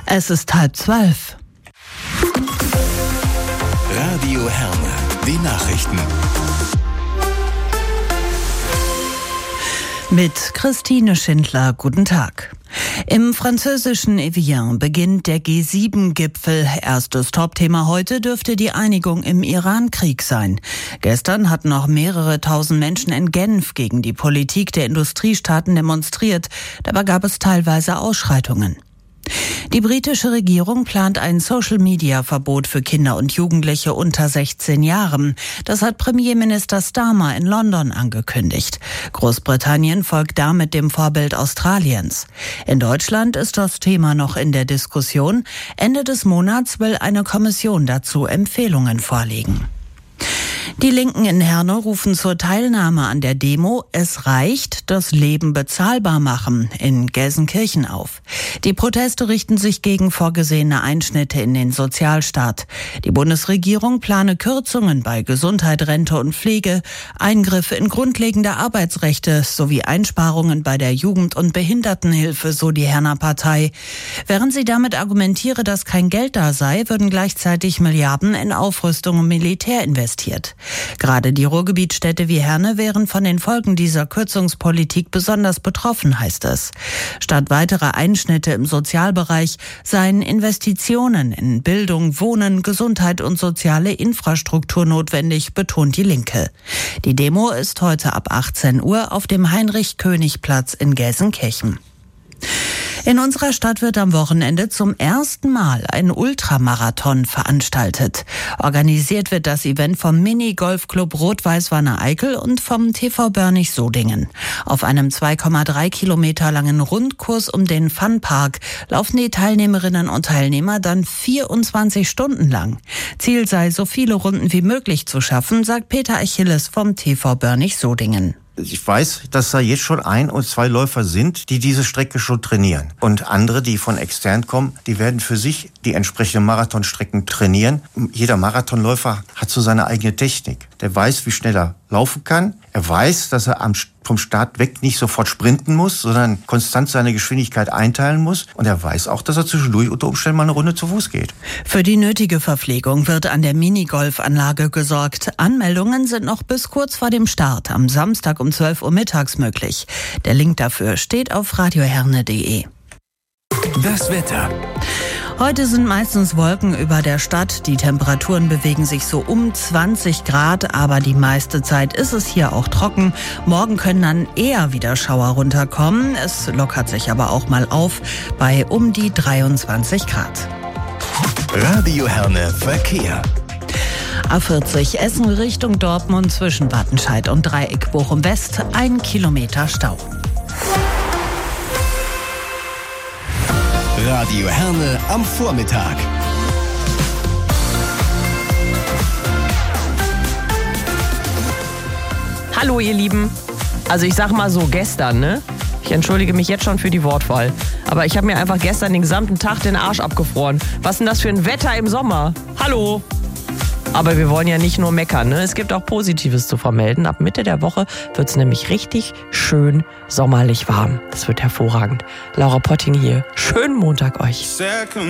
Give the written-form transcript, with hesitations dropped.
Es ist 11:30. Radio Herne, die Nachrichten. Mit Christine Schindler, guten Tag. Im französischen Evian beginnt der G7-Gipfel. Erstes Topthema heute dürfte die Einigung im Iran-Krieg sein. Gestern hatten noch mehrere tausend Menschen in Genf gegen die Politik der Industriestaaten demonstriert. Dabei gab es teilweise Ausschreitungen. Die britische Regierung plant ein Social-Media-Verbot für Kinder und Jugendliche unter 16 Jahren. Das hat Premierminister Starmer in London angekündigt. Großbritannien folgt damit dem Vorbild Australiens. In Deutschland ist das Thema noch in der Diskussion. Ende des Monats will eine Kommission dazu Empfehlungen vorlegen. Die Linken in Herne rufen zur Teilnahme an der Demo "Es reicht, das Leben bezahlbar machen" in Gelsenkirchen auf. Die Proteste richten sich gegen vorgesehene Einschnitte in den Sozialstaat. Die Bundesregierung plane Kürzungen bei Gesundheit, Rente und Pflege, Eingriffe in grundlegende Arbeitsrechte sowie Einsparungen bei der Jugend- und Behindertenhilfe, so die Herner Partei. Während sie damit argumentiere, dass kein Geld da sei, würden gleichzeitig Milliarden in Aufrüstung und Militär investiert. Gerade die Ruhrgebietsstädte wie Herne wären von den Folgen dieser Kürzungspolitik besonders betroffen, heißt es. Statt weiterer Einschnitte im Sozialbereich seien Investitionen in Bildung, Wohnen, Gesundheit und soziale Infrastruktur notwendig, betont die Linke. Die Demo ist heute ab 18 Uhr auf dem Heinrich-König-Platz in Gelsenkirchen. In unserer Stadt wird am Wochenende zum ersten Mal ein Ultramarathon veranstaltet. Organisiert wird das Event vom Mini-Golfclub Rot-Weiß-Wanne-Eickel und vom TV Börnig-Sodingen. Auf einem 2,3 Kilometer langen Rundkurs um den Funpark laufen die Teilnehmerinnen und Teilnehmer dann 24 Stunden lang. Ziel sei, so viele Runden wie möglich zu schaffen, sagt Peter Achilles vom TV Börnig-Sodingen. Ich weiß, dass da jetzt schon 1 und 2 Läufer sind, die diese Strecke schon trainieren. Und andere, die von extern kommen, die werden für sich die entsprechenden Marathonstrecken trainieren. Jeder Marathonläufer hat so seine eigene Technik. Der weiß, wie schnell er laufen kann. Er weiß, dass er vom Start weg nicht sofort sprinten muss, sondern konstant seine Geschwindigkeit einteilen muss. Und er weiß auch, dass er zwischendurch unter Umständen mal eine Runde zu Fuß geht. Für die nötige Verpflegung wird an der Minigolfanlage gesorgt. Anmeldungen sind noch bis kurz vor dem Start am Samstag um 12 Uhr mittags möglich. Der Link dafür steht auf radioherne.de. Das Wetter. Heute sind meistens Wolken über der Stadt. Die Temperaturen bewegen sich so um 20 Grad, aber die meiste Zeit ist es hier auch trocken. Morgen können dann eher wieder Schauer runterkommen. Es lockert sich aber auch mal auf bei um die 23 Grad. Radio Herne Verkehr. A40 Essen Richtung Dortmund zwischen Wattenscheid und Dreieck Bochum West, 1 Kilometer Stau. Radio Herne am Vormittag. Hallo ihr Lieben. Also ich sag mal so, gestern, ne? Ich entschuldige mich jetzt schon für die Wortwahl. Aber ich habe mir einfach gestern den gesamten Tag den Arsch abgefroren. Was ist denn das für ein Wetter im Sommer? Hallo? Aber wir wollen ja nicht nur meckern, ne? Es gibt auch Positives zu vermelden. Ab Mitte der Woche wird es nämlich richtig schön sommerlich warm. Das wird hervorragend. Laura Potting hier. Schönen Montag euch.